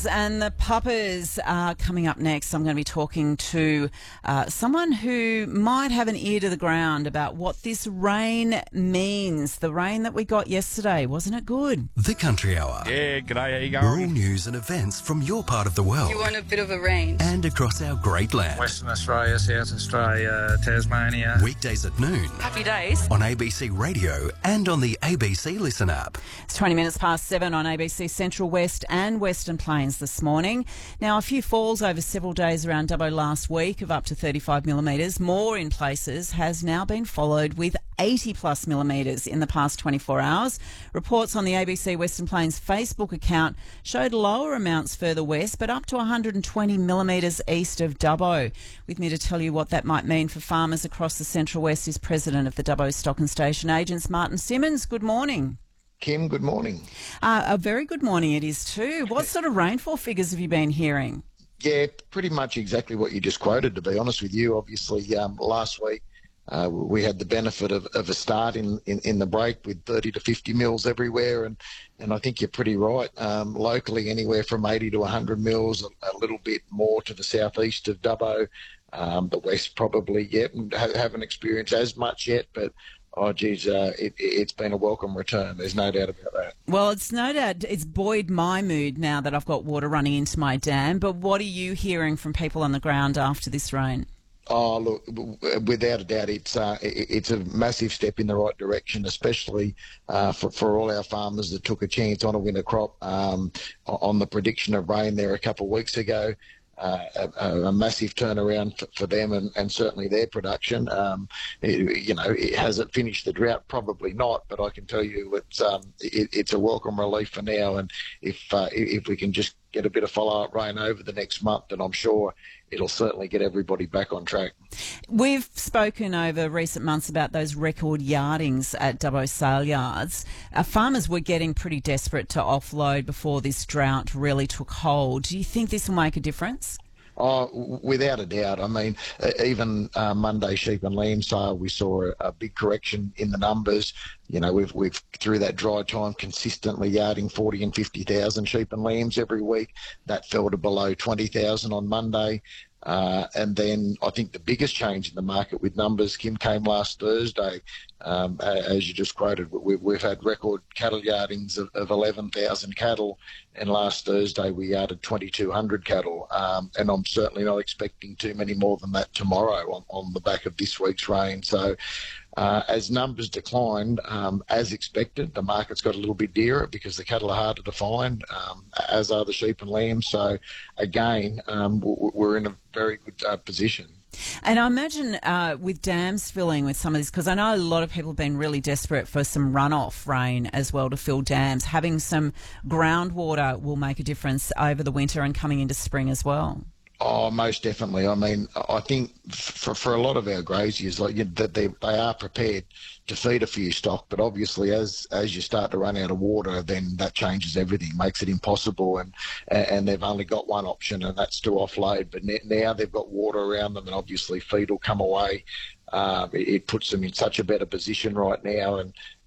And the puppers are coming up next. I'm going to be talking to someone who might have an ear to the ground about what this rain means. The rain that we got yesterday, wasn't it good? The Country Hour. Yeah, g'day, how you Rural going? news and events from your part of the world. You want a bit of a range. And across our great land. Western Australia, South Australia, Tasmania. Weekdays at noon. Happy days. On ABC Radio and on the ABC Listen app. It's 20 minutes past 7 on ABC Central West and Western Plains this morning. Now, a few falls over several days around Dubbo last week of up to 35 millimetres, more in places, has now been followed with 80 plus millimetres in the past 24 hours. Reports on the ABC Western Plains Facebook account showed lower amounts further west, but up to 120 millimetres east of Dubbo. With me to tell you what that might mean for farmers across the Central West is President of the Dubbo Stock and Station Agents, Martin Simmons. Good morning. Kim, good morning. A very good morning it is too. What sort of rainfall figures have you been hearing? Yeah, pretty much exactly what you just quoted, to be honest with you. Obviously, last week we had the benefit of a start in the break with 30 to 50 mils everywhere, and I think you're pretty right. Locally, anywhere from 80 to 100 mils, a little bit more to the southeast of Dubbo. The west probably yet haven't experienced as much yet, but oh, geez, it's been a welcome return. There's no doubt about that. Well, it's no doubt it's buoyed my mood now that I've got water running into my dam. But what are you hearing from people on the ground after this rain? Oh, look, without a doubt, it's a massive step in the right direction, especially for all our farmers that took a chance on a winter crop on the prediction of rain there a couple of weeks ago. A massive turnaround for them and certainly their production. Has it finished the drought? Probably not, but I can tell you it's a welcome relief for now. And if we can just get a bit of follow-up rain over the next month, then I'm sure it'll certainly get everybody back on track. We've spoken over recent months about those record yardings at Dubbo sale yards. Farmers were getting pretty desperate to offload before this drought really took hold. Do you think this will make a difference? Oh, without a doubt. I mean, even Monday sheep and lamb sale, we saw a big correction in the numbers. You know, we've through that dry time consistently yarding 40 and 50,000 sheep and lambs every week. That fell to below 20,000 on Monday. And then I think the biggest change in the market with numbers, Kim, came last Thursday. As you just quoted, we've had record cattle yardings of 11,000 cattle, and last Thursday we yarded 2,200 cattle. And I'm certainly not expecting too many more than that tomorrow on the back of this week's rain. So as numbers declined, as expected, the market's got a little bit dearer because the cattle are harder to find, as are the sheep and lambs. So again, we're in a very good position. And I imagine with dams filling with some of this, because I know a lot of people have been really desperate for some runoff rain as well to fill dams, having some groundwater will make a difference over the winter and coming into spring as well. Oh, most definitely. I mean, I think for a lot of our graziers, that they are prepared to feed a few stock, but obviously as you start to run out of water, then that changes everything, makes it impossible, and they've only got one option, and that's to offload. But now they've got water around them, and obviously feed will come away. It puts them in such a better position right now,